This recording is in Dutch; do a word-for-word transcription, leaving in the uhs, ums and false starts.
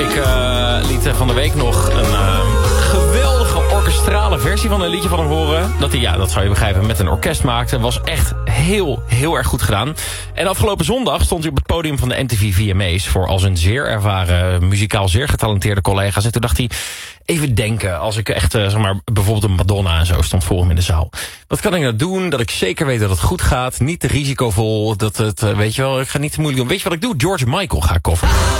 Ik uh, liet van de week nog een uh, geweldige orkestrale versie van een liedje van hem horen. Dat hij, ja, dat zou je begrijpen, met een orkest maakte. Was echt heel, heel erg goed gedaan. En afgelopen zondag stond hij op het podium van de M T V V M A's... voor al zijn zeer ervaren, muzikaal zeer getalenteerde collega's. En toen dacht hij, even denken, als ik echt, uh, zeg maar, bijvoorbeeld een Madonna en zo stond voor hem in de zaal. Wat kan ik nou doen, dat ik zeker weet dat het goed gaat? Niet te risicovol, dat het, uh, weet je wel, ik ga niet te moeilijk doen. Weet je wat ik doe? George Michael ga ik coveren.